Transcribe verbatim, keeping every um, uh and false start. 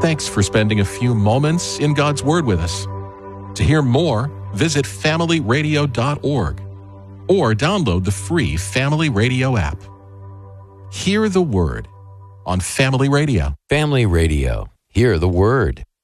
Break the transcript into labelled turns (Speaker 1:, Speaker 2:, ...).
Speaker 1: Thanks for spending a few moments in God's Word with us. To hear more, visit family radio dot org or download the free Family Radio app. Hear the Word on Family Radio.
Speaker 2: Family Radio. Hear the Word.